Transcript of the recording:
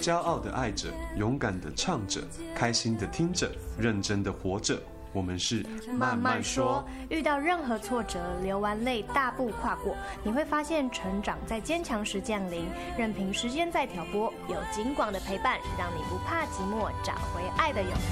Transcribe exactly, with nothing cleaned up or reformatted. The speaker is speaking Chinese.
骄傲的爱着，勇敢的唱着，开心的听着，认真的活着。我们是慢慢说，遇到任何挫折，流完泪，大步跨过，你会发现成长在坚强时降临。任凭时间再挑拨，有景广的陪伴，让你不怕寂寞，找回爱的勇气。